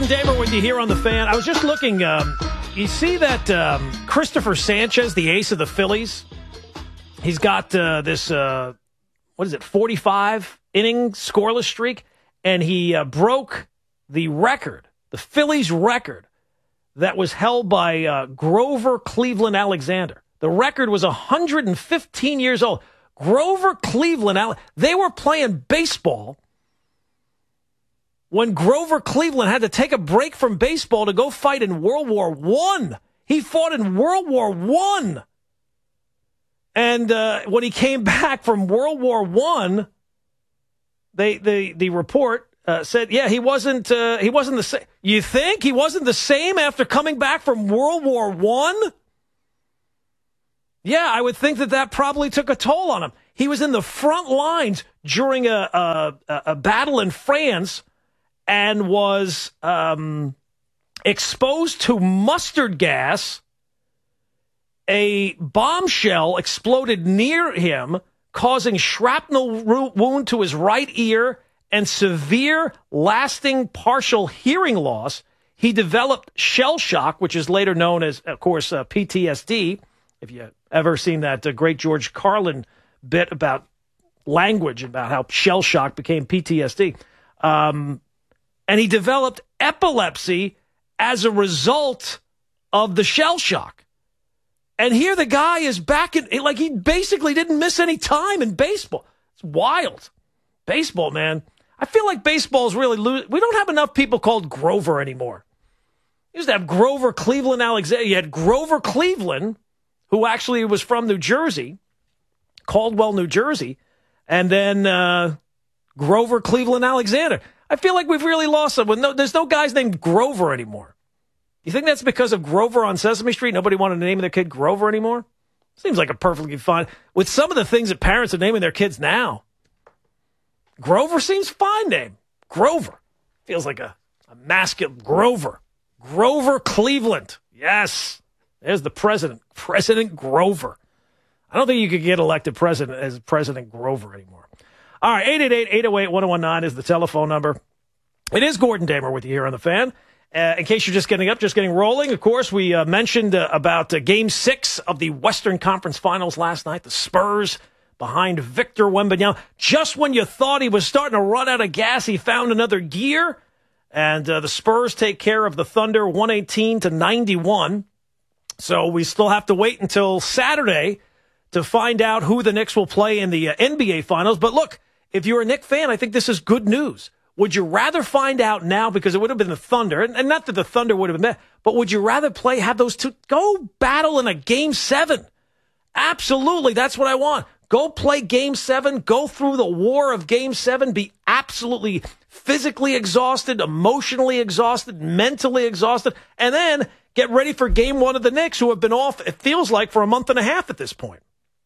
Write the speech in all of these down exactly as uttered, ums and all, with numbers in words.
Damer with you here on The Fan. I was just looking. Um, you see that um, Christopher Sanchez, the ace of the Phillies, he's got uh, this, uh, what is it, forty-five inning scoreless streak, and he uh, broke the record, the Phillies record, that was held by uh, Grover Cleveland Alexander. The record was one hundred fifteen years old. Grover Cleveland, they were playing baseball when Grover Cleveland had to take a break from baseball to go fight in World War One. He fought in World War One. And uh, when he came back from World War One, they, they, the report uh, said, yeah, he wasn't uh, he wasn't the same. You think he wasn't the same after coming back from World War One? Yeah, I would think that that probably took a toll on him. He was in the front lines during a a, a battle in France and was um, exposed to mustard gas. A bombshell exploded near him, causing shrapnel wound to his right ear and severe, lasting, partial hearing loss. He developed shell shock, which is later known as, of course, uh, P T S D. If you ever seen that uh, great George Carlin bit about language, about how shell shock became P T S D. Um, and he developed epilepsy as a result of the shell shock. And here the guy is back in, like he basically didn't miss any time in baseball. It's wild. Baseball, man. I feel like baseball's really lo- we don't have enough people called Grover anymore. You used to have Grover Cleveland Alexander. You had Grover Cleveland, who actually was from New Jersey, Caldwell, New Jersey, and then uh, Grover Cleveland Alexander. I feel like we've really lost someone. No, there's no guys named Grover anymore. You think that's because of Grover on Sesame Street? Nobody wanted to name their kid Grover anymore? Seems like a perfectly fine. With some of the things that parents are naming their kids now, Grover seems a fine name. Grover. Feels like a, a masculine. Grover. Grover Cleveland. Yes. There's the president. President Grover. I don't think you could get elected president as President Grover anymore. All right, eight eight eight, eight oh eight, one oh one nine is the telephone number. It is Gordon Damer with you here on The Fan. Uh, in case you're just getting up, just getting rolling, of course, we uh, mentioned uh, about uh, Game six of the Western Conference Finals last night. The Spurs behind Victor Wembanyama. Just when you thought he was starting to run out of gas, he found another gear. And uh, the Spurs take care of the Thunder one eighteen to ninety-one. So we still have to wait until Saturday to find out who the Knicks will play in the uh, N B A Finals. But look, if you're a Knicks fan, I think this is good news. Would you rather find out now, because it would have been the Thunder, and not that the Thunder would have been there, but would you rather play, have those two, go battle in a Game seven? Absolutely, that's what I want. Go play Game seven, go through the war of Game seven, be absolutely physically exhausted, emotionally exhausted, mentally exhausted, and then get ready for Game one of the Knicks, who have been off, it feels like, for a month and a half at this point.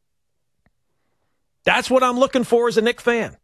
That's what I'm looking for as a Knicks fan.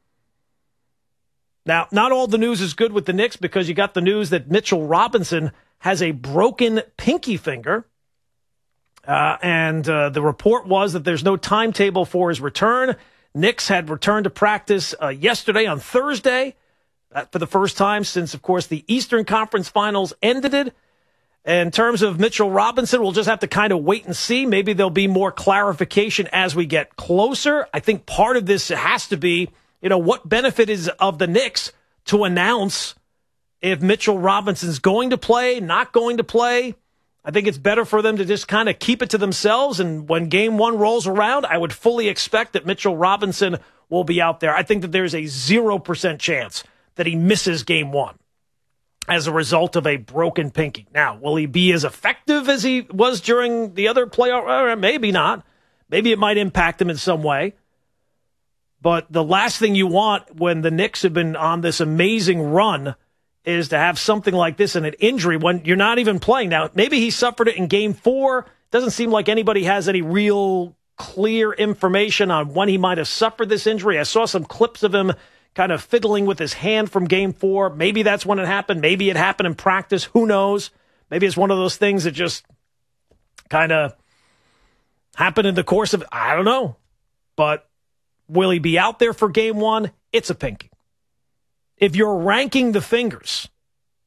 Now, not all the news is good with the Knicks, because you got the news that Mitchell Robinson has a broken pinky finger. Uh, and uh, the report was that there's no timetable for his return. Knicks had returned to practice uh, yesterday on Thursday uh, for the first time since, of course, the Eastern Conference Finals ended it. In terms of Mitchell Robinson, we'll just have to kind of wait and see. Maybe there'll be more clarification as we get closer. I think part of this has to be, you know, what benefit is of the Knicks to announce if Mitchell Robinson's going to play, not going to play. I think it's better for them to just kind of keep it to themselves. And when game one rolls around, I would fully expect that Mitchell Robinson will be out there. I think that there's a zero percent chance that he misses game one as a result of a broken pinky. Now, will he be as effective as he was during the other playoff? Maybe not. Maybe it might impact him in some way. But the last thing you want when the Knicks have been on this amazing run is to have something like this in an injury when you're not even playing. Now, maybe he suffered it in game four. Doesn't seem like anybody has any real clear information on when he might have suffered this injury. I saw some clips of him kind of fiddling with his hand from game four. Maybe that's when it happened. Maybe it happened in practice. Who knows? Maybe it's one of those things that just kind of happened in the course of, I don't know. But will he be out there for game one? It's a pinky. If you're ranking the fingers,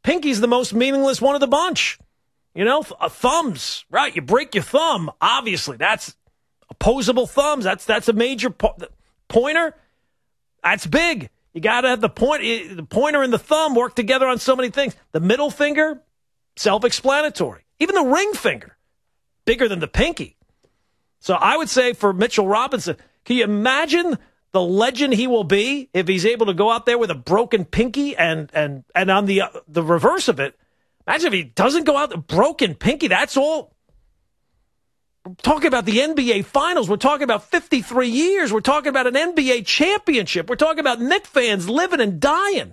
Pinky's the most meaningless one of the bunch. You know, th- uh, thumbs, right? You break your thumb, obviously. That's opposable thumbs. That's that's a major po- pointer. That's big. You got to have the point, the pointer and the thumb work together on so many things. The middle finger, self-explanatory. Even the ring finger, bigger than the pinky. So I would say for Mitchell Robinson, can you imagine the legend he will be if he's able to go out there with a broken pinky and and and on the uh, the reverse of it, imagine if he doesn't go out with a broken pinky. That's all. We're talking about the N B A Finals. We're talking about fifty-three years. We're talking about an N B A championship. We're talking about Knicks fans living and dying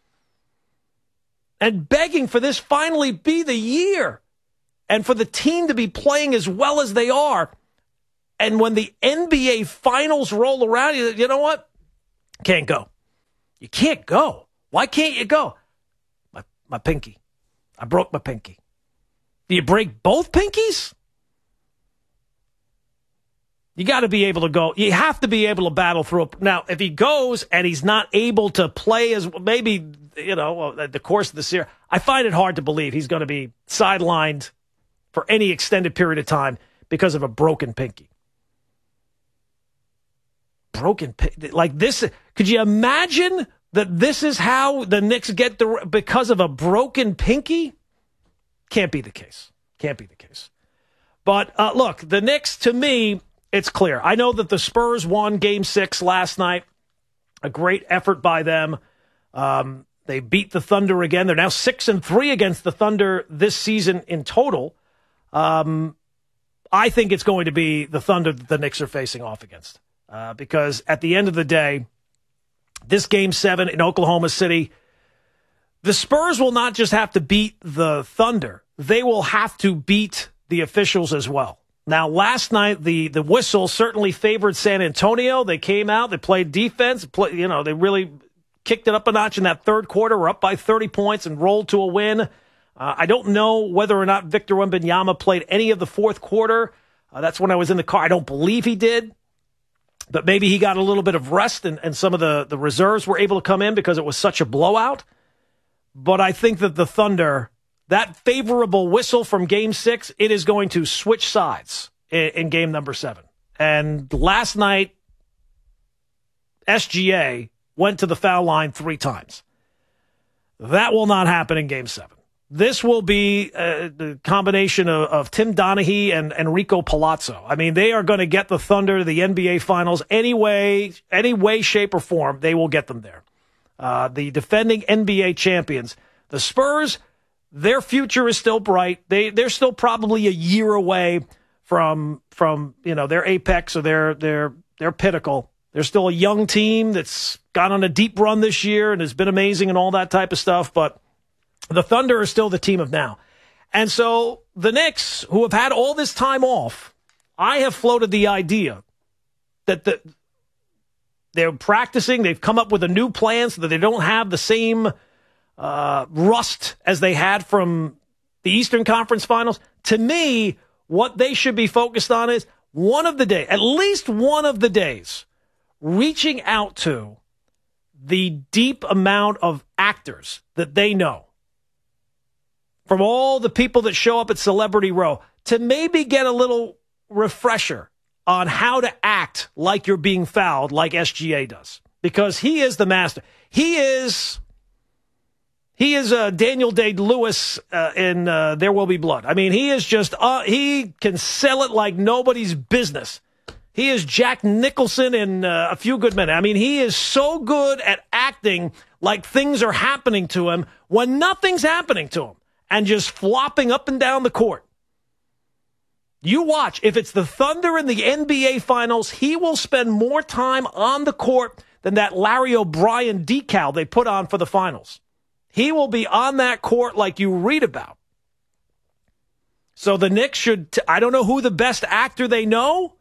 and begging for this finally be the year and for the team to be playing as well as they are. And when the N B A Finals roll around, you, you know what? Can't go. You can't go. Why can't you go? My, my pinky. I broke my pinky. Do you break both pinkies? You got to be able to go. You have to be able to battle through it. Now, if he goes and he's not able to play as maybe, you know, the course of the series, I find it hard to believe he's going to be sidelined for any extended period of time because of a broken pinky. Broken pinky. Like this. Could you imagine that this is how the Knicks get the, because of a broken pinky? Can't be the case. Can't be the case. But uh, look, the Knicks, to me, it's clear. I know that the Spurs won Game Six last night. A great effort by them. Um, they beat the Thunder again. They're now six and three against the Thunder this season in total. Um, I think it's going to be the Thunder that the Knicks are facing off against, uh, because at the end of the day, this Game Seven in Oklahoma City, the Spurs will not just have to beat the Thunder; they will have to beat the officials as well. Now, last night, the, the whistle certainly favored San Antonio. They came out, they played defense, play, you know, they really kicked it up a notch in that third quarter. We're up by thirty points and rolled to a win. Uh, I don't know whether or not Victor Wembanyama played any of the fourth quarter. Uh, that's when I was in the car. I don't believe he did. But maybe he got a little bit of rest and, and some of the, the reserves were able to come in because it was such a blowout. But I think that the Thunder, that favorable whistle from Game Six, it is going to switch sides in, in Game Number Seven. And last night, S G A went to the foul line three times. That will not happen in Game Seven. This will be uh, the combination of, of Tim Donaghy and Enrico Palazzo. I mean, they are going to get the Thunder to the N B A Finals any way, any way, shape, or form. They will get them there. Uh, the defending N B A champions, the Spurs. Their future is still bright. They they're still probably a year away from from you know their apex or their their their pinnacle. They're still a young team that's gone on a deep run this year and has been amazing and all that type of stuff. But the Thunder are still the team of now. And so the Knicks, who have had all this time off, I have floated the idea that the they're practicing. They've come up with a new plan so that they don't have the same Uh, rust as they had from the Eastern Conference Finals. To me, what they should be focused on is one of the days, at least one of the days, reaching out to the deep amount of actors that they know from all the people that show up at Celebrity Row to maybe get a little refresher on how to act like you're being fouled like S G A does, because he is the master. He is... He is uh, Daniel Day-Lewis uh, in uh, There Will Be Blood. I mean, he is just, uh, he can sell it like nobody's business. He is Jack Nicholson in uh, A Few Good Men. I mean, he is so good at acting like things are happening to him when nothing's happening to him and just flopping up and down the court. You watch. If it's the Thunder in the N B A Finals, he will spend more time on the court than that Larry O'Brien decal they put on for the Finals. He will be on that court like you read about. So the Knicks should, t- I don't know who the best actor they know.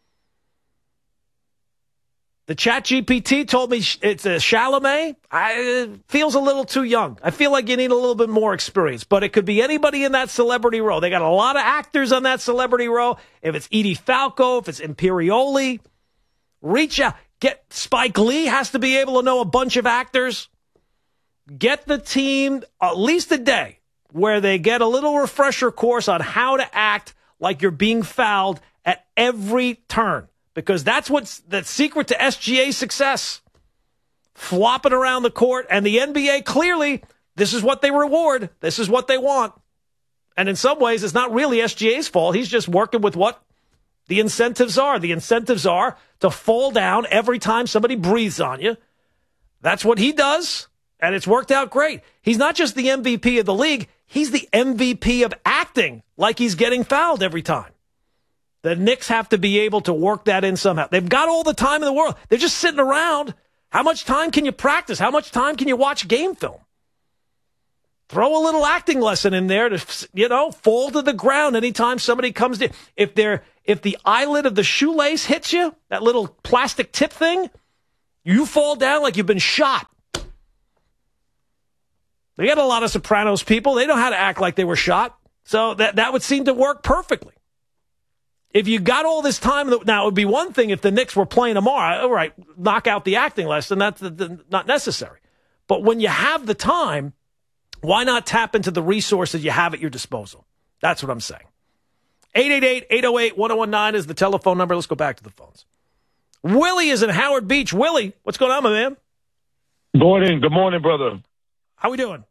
The Chat G P T told me it's a Chalamet. I, it feels a little too young. I feel like you need a little bit more experience. But it could be anybody in that Celebrity Row. They got a lot of actors on that Celebrity Row. If it's Edie Falco, if it's Imperioli, reach out. Get Spike Lee has to be able to know a bunch of actors. get the team at least a day where they get a little refresher course on how to act like you're being fouled at every turn, because that's what's the secret to S G A success. Flopping around the court, and the N B A clearly, this is what they reward. This is what they want. And in some ways, it's not really S G A's fault. He's just working with what the incentives are. The incentives are to fall down every time somebody breathes on you. That's what he does, and it's worked out great. He's not just the M V P of the league. He's the M V P of acting like he's getting fouled every time. The Knicks have to be able to work that in somehow. They've got all the time in the world. They're just sitting around. How much time can you practice? How much time can you watch game film? Throw a little acting lesson in there to, you know, fall to the ground anytime somebody comes in. If they're, if the eyelid of the shoelace hits you, that little plastic tip thing, you fall down like you've been shot. They got a lot of Sopranos people. They know how to act like they were shot. So that, that would seem to work perfectly. If you got all this time, now it would be one thing if the Knicks were playing tomorrow. All right, knock out the acting lesson. That's not necessary. But when you have the time, why not tap into the resources you have at your disposal? That's what I'm saying. eight eight eight, eight oh eight, one oh one nine is the telephone number. Let's go back to the phones. Willie is in Howard Beach. Willie, what's going on, my man? Morning. Good morning, brother. How we doing?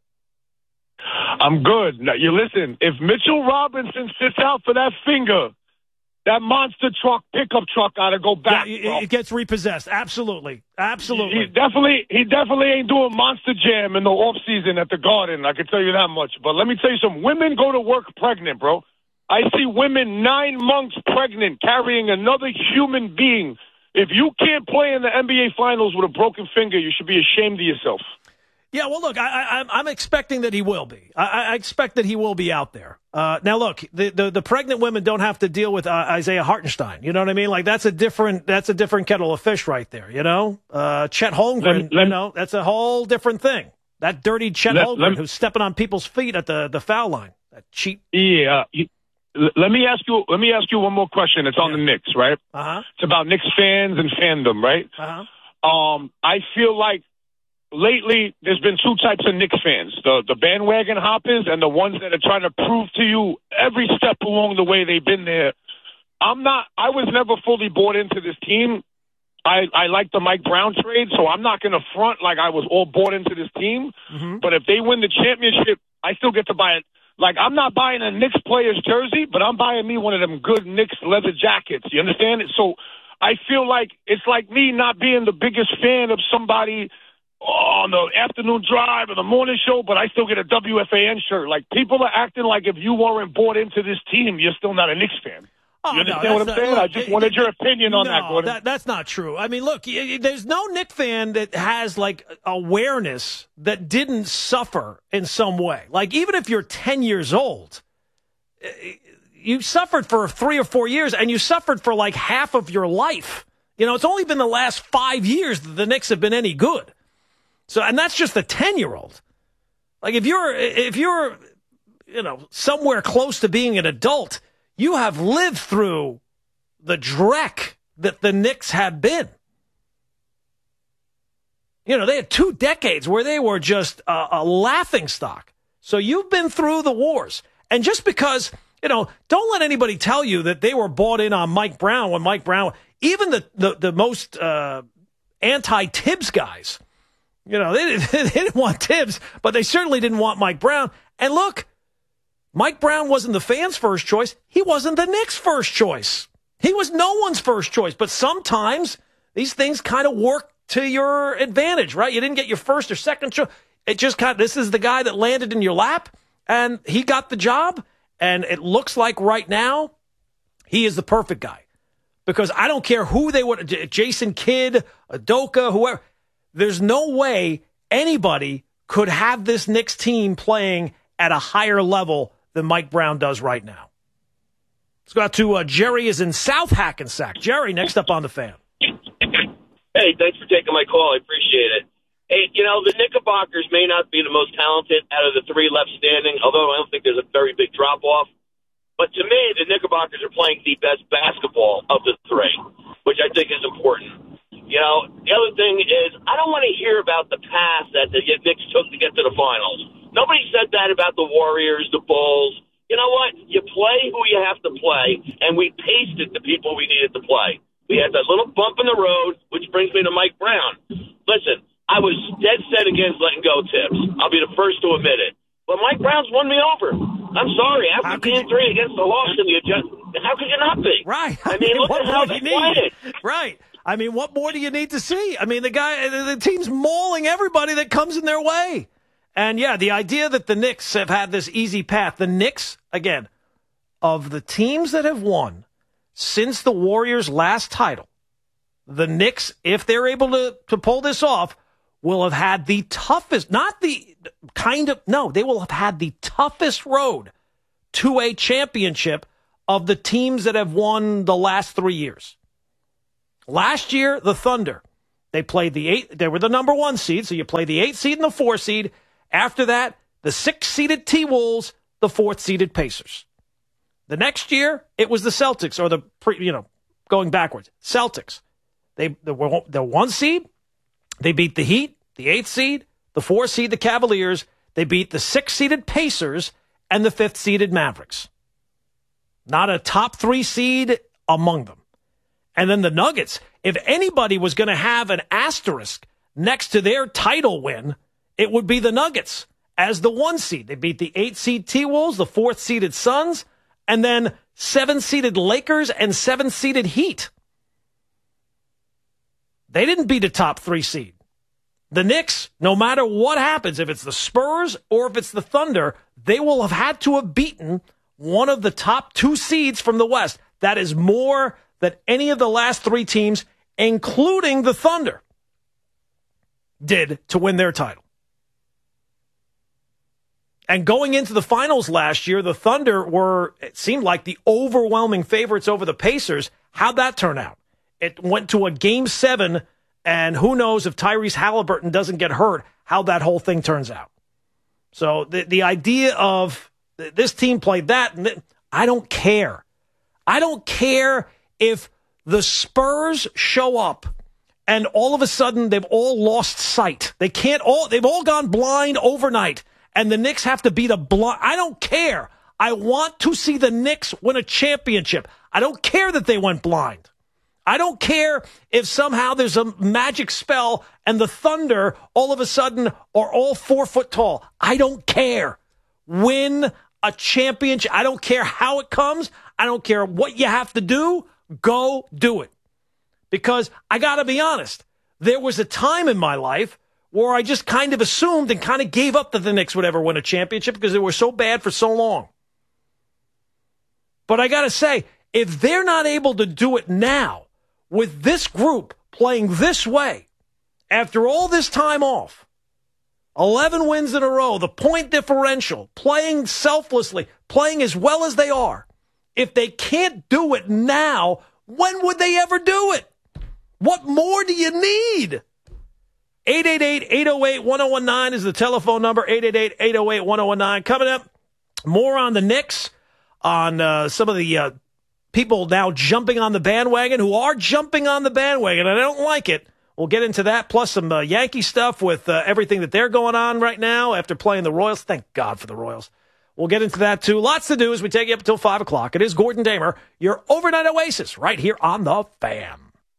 I'm good. Now, you listen, if Mitchell Robinson sits out for that finger, that monster truck, pickup truck, got to go back. Yeah, it, it gets repossessed. Absolutely. Absolutely. He definitely, he definitely ain't doing Monster Jam in the off season at the Garden. I can tell you that much. But let me tell you something. Women go to work pregnant, bro. I see women nine months pregnant carrying another human being. If you can't play in the N B A Finals with a broken finger, you should be ashamed of yourself. Yeah, well, look, I, I, I'm expecting that he will be. I, I expect that he will be out there. Uh, now, look, the, the, the pregnant women don't have to deal with uh, Isaiah Hartenstein. You know what I mean? Like that's a different that's a different kettle of fish right there. You know, uh, Chet Holmgren. Let, let, you know, that's a whole different thing. That dirty Chet let, Holmgren let, who's stepping on people's feet at the, the foul line. That cheap. Yeah. You, let me ask you. Let me ask you one more question. It's on yeah. the Knicks, right? Uh huh. It's about Knicks fans and fandom, right? Uh huh. Um, I feel like. Lately, there's been two types of Knicks fans, the, the bandwagon hoppers and the ones that are trying to prove to you every step along the way they've been there. I'm not, I was never fully bought into this team. I, I like the Mike Brown trade, so I'm not going to front like I was all bought into this team. Mm-hmm. But if they win the championship, I still get to buy it. Like, I'm not buying a Knicks player's jersey, but I'm buying me one of them good Knicks leather jackets. You understand it? So I feel like it's like me not being the biggest fan of somebody on the afternoon drive or the morning show, but I still get a W F A N shirt. Like, people are acting like if you weren't bought into this team, you're still not a Knicks fan. Oh, you understand no, what I'm not, saying? look, I just wanted your opinion on no, that, Gordon. That, that's not true. I mean, look, there's no Knicks fan that has, like, awareness that didn't suffer in some way. Like, even if you're ten years old, you suffered for three or four years, and you suffered for, like, half of your life. You know, it's only been the last five years that the Knicks have been any good. So, and that's just the ten-year-old. Like, if you're, if you're, you know, somewhere close to being an adult, you have lived through the dreck that the Knicks have been. You know, they had two decades where they were just a, a laughingstock. So you've been through the wars. And just because, you know, don't let anybody tell you that they were bought in on Mike Brown when Mike Brown, even the, the, the most uh, anti-Tibbs guys, you know, they didn't, they didn't want Tibbs, but they certainly didn't want Mike Brown. And look, Mike Brown wasn't the fans' first choice. He wasn't the Knicks' first choice. He was no one's first choice. But sometimes these things kind of work to your advantage, right? You didn't get your first or second choice. It just kind of, this is the guy that landed in your lap, and he got the job. And it looks like right now he is the perfect guy. Because I don't care who they would, Jason Kidd, Udoka, whoever. There's no way anybody could have this Knicks team playing at a higher level than Mike Brown does right now. Let's go out to uh, Jerry is in South Hackensack. Jerry, next up on the Fan. Hey, thanks for taking my call. I appreciate it. Hey, you know, the Knickerbockers may not be the most talented out of the three left standing, although I don't think there's a very big drop-off. But to me, the Knickerbockers are playing the best basketball of the three, which I think is important. You know, the other thing is, I don't want to hear about the path that the Knicks took to get to the finals. Nobody said that about the Warriors, the Bulls. You know what? You play who you have to play, and we pasted the people we needed to play. We had that little bump in the road, which brings me to Mike Brown. Listen, I was dead set against letting go Tibbs. I'll be the first to admit it. But Mike Brown's won me over. I'm sorry. After game three against the Hawks in the adjustment, how could you not be? Right. I mean, look at how they played. Right. I mean, what more do you need to see? I mean, the guy, the team's mauling everybody that comes in their way. And, yeah, the idea that the Knicks have had this easy path. The Knicks, again, of the teams that have won since the Warriors' last title, the Knicks, if they're able to, to pull this off, will have had the toughest, not the kind of, no, they will have had the toughest road to a championship of the teams that have won the last three years. Last year, the Thunder, they played the eight, they were the number one seed, so you play the eight seed and the four seed. After that, the six-seeded T-Wolves, the fourth-seeded Pacers. The next year, it was the Celtics, or the, pre, you know, going backwards. Celtics. They, they were the one seed. They beat the Heat, the eighth seed, the four seed, the Cavaliers. They beat the six-seeded Pacers and the fifth-seeded Mavericks. Not a top three seed among them. And then the Nuggets, if anybody was going to have an asterisk next to their title win, it would be the Nuggets as the one seed. They beat the eight-seed T-Wolves, the fourth-seeded Suns, and then seven-seeded Lakers and seven-seeded Heat. They didn't beat a top three seed. The Knicks, no matter what happens, if it's the Spurs or if it's the Thunder, they will have had to have beaten one of the top two seeds from the West. That is more than any of the last three teams, including the Thunder, did to win their title. And going into the finals last year, the Thunder were, it seemed like, the overwhelming favorites over the Pacers. How'd that turn out? It went to a game seven, and who knows if Tyrese Halliburton doesn't get hurt, how that whole thing turns out. So the, the idea of this team played that, and th- I don't care. I don't care if the Spurs show up and all of a sudden they've all lost sight. They can't all, they've all gone blind overnight, and the Knicks have to beat a blind. I don't care. I want to see the Knicks win a championship. I don't care that they went blind. I don't care if somehow there's a magic spell and the Thunder all of a sudden are all four foot tall. I don't care. Win a championship. I don't care how it comes. I don't care what you have to do. Go do it. Because I got to be honest, there was a time in my life where I just kind of assumed and kind of gave up that the Knicks would ever win a championship because they were so bad for so long. But I got to say, if they're not able to do it now, with this group playing this way, after all this time off, eleven wins in a row, the point differential, playing selflessly, playing as well as they are, if they can't do it now, when would they ever do it? What more do you need? eight eight eight, eight oh eight, one oh one nine is the telephone number, eight eight eight, eight oh eight, one oh one nine. Coming up, more on the Knicks, on uh, some of the uh, people now jumping on the bandwagon, who are jumping on the bandwagon, and I don't like it. We'll get into that, plus some uh, Yankee stuff with uh, everything that they're going on right now after playing the Royals. Thank God for the Royals. We'll get into that, too. Lots to do as we take you up until five o'clock. It is Gordon Damer, your overnight oasis, right here on The Fan.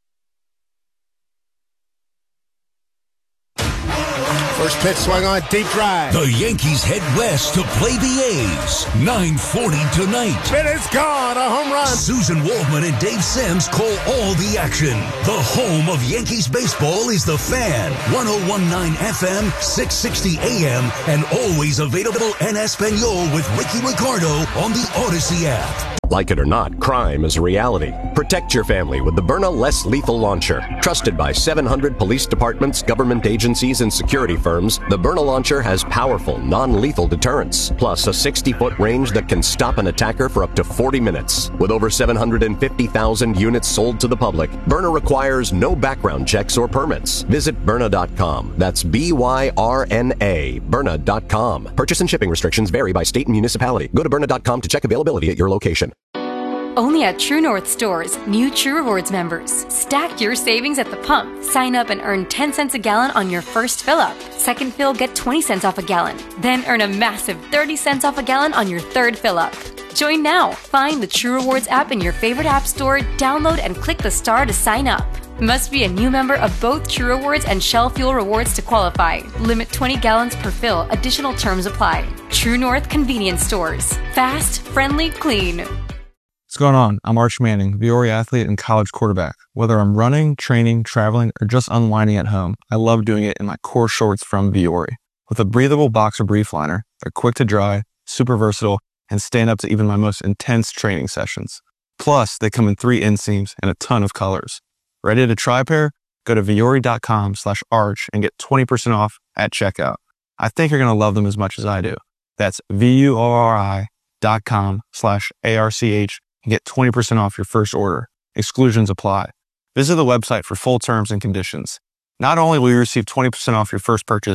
First pitch swung on, deep drive. The Yankees head west to play the A's. nine forty tonight. It is gone, a home run. Susan Waldman and Dave Sims call all the action. The home of Yankees baseball is The Fan. ten nineteen F M, six sixty A M, and always available en Espanol with Ricky Ricardo on the Odyssey app. Like it or not, crime is a reality. Protect your family with the Byrna Less Lethal Launcher. Trusted by seven hundred police departments, government agencies, and security firms, the Byrna Launcher has powerful, non-lethal deterrence, plus a sixty-foot range that can stop an attacker for up to forty minutes. With over seven hundred fifty thousand units sold to the public, Byrna requires no background checks or permits. Visit Byrna dot com. That's B Y R N A, Byrna dot com. Purchase and shipping restrictions vary by state and municipality. Go to Byrna dot com to check availability at your location. Only at True North stores, new True Rewards members. Stack your savings at the pump. Sign up and earn ten cents a gallon on your first fill up. Second fill, get twenty cents off a gallon. Then earn a massive thirty cents off a gallon on your third fill up. Join now. Find the True Rewards app in your favorite app store, download and click the star to sign up. Must be a new member of both True Rewards and Shell Fuel Rewards to qualify. Limit twenty gallons per fill. Additional terms apply. True North Convenience Stores. Fast, friendly, clean. What's going on? I'm Arch Manning, Viore athlete and college quarterback. Whether I'm running, training, traveling, or just unwinding at home, I love doing it in my core shorts from Viore. With a breathable boxer brief liner, they're quick to dry, super versatile, and stand up to even my most intense training sessions. Plus, they come in three inseams and a ton of colors. Ready to try a pair? Go to Viore.com slash arch and get twenty percent off at checkout. I think you're going to love them as much as I do. That's V-U-O-R-I dot com slash A-R-C-H and get twenty percent off your first order. Exclusions apply. Visit the website for full terms and conditions. Not only will you receive twenty percent off your first purchase,